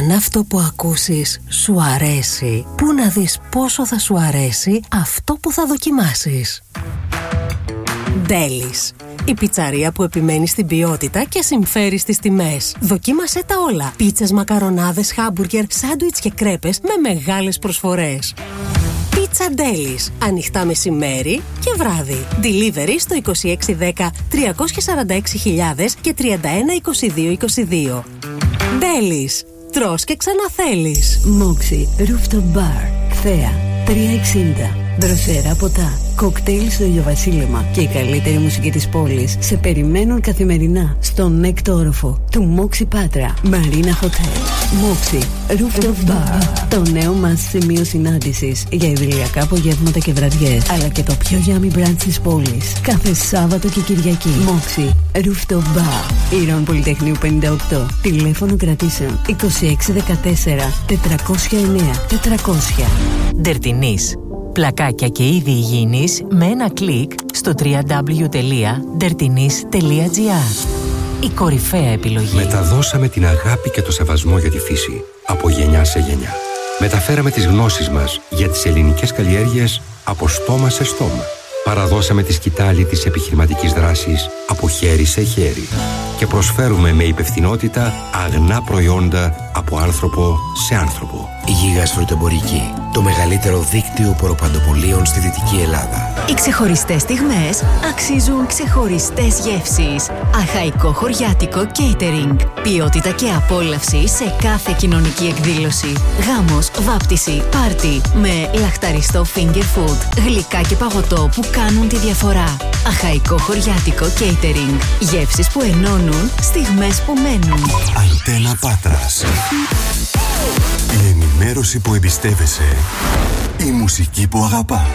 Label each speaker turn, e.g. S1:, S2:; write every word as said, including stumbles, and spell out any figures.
S1: Αν αυτό που ακούσεις σου αρέσει, πού να δεις πόσο θα σου αρέσει αυτό που θα δοκιμάσεις. Ντέλις, η πιτσαρία που επιμένει στην ποιότητα και συμφέρει στις τιμές. Δοκίμασέ τα όλα. Πίτσες, μακαρονάδες, χάμπουργκερ, σάντουιτς και κρέπες με μεγάλες προσφορές. Πίτσα Ντέλις. Ανοιχτά μεσημέρι και βράδυ. Delivery στο είκοσι έξι δέκα τριακόσια σαράντα έξι χιλιάδες και τριάντα ένα είκοσι δύο είκοσι δύο. Ντέλις. Τρως και ξαναθέλεις.
S2: Μόξι Rooftop Bar. Θέα τριακόσια εξήντα. Δροσερά ποτά, κοκτέιλ στο ηλιοβασίλεμα και η καλύτερη μουσική της πόλης σε περιμένουν καθημερινά στον έκτο όροφο του Μόξι Πάτρα Marina Hotel. Μόξι Rooftop Bar, το νέο μας σημείο συνάντησης για ιδηλιακά απογεύματα και βραδιές, αλλά και το πιο yummy brunch της πόλης κάθε Σάββατο και Κυριακή. Μόξι Rooftop Bar, Ήρων Πολυτεχνείου πενήντα οκτώ. Τηλέφωνο κρατήσεων είκοσι έξι δεκατέσσερα τετρακόσια εννέα τετρακόσια.
S3: Ντερτινής. Πλακάκια και είδη υγιεινής με ένα κλικ στο double-u double-u double-u τελεία ντερτινής τελεία τζι άρ. Η κορυφαία επιλογή.
S4: Μεταδώσαμε την αγάπη και το σεβασμό για τη φύση από γενιά σε γενιά. Μεταφέραμε τις γνώσεις μας για τις ελληνικές καλλιέργειες από στόμα σε στόμα. Παραδώσαμε τη σκητάλη της επιχειρηματικής δράσης από χέρι σε χέρι. Και προσφέρουμε με υπευθυνότητα αγνά προϊόντα από άνθρωπο σε άνθρωπο.
S5: Η Γίγας Φρουτοεμπορική, το μεγαλύτερο δίκτυο ποροπαντοπολίων στη Δυτική Ελλάδα.
S6: Οι ξεχωριστές στιγμές αξίζουν ξεχωριστές γεύσεις. Αχαϊκό χωριάτικο catering. Ποιότητα και απόλαυση σε κάθε κοινωνική εκδήλωση. Γάμος, βάπτιση, πάρτι με λαχταριστό finger food. Γλυκά και παγωτό που κάνουν τη διαφορά. Αχαϊκό χωριάτικο catering. Γεύσεις που ενώνουν, στιγμές που μένουν.
S7: Αντένα Πάτρας. Η ενημέρωση που εμπιστεύεσαι. Η μουσική που αγαπάς.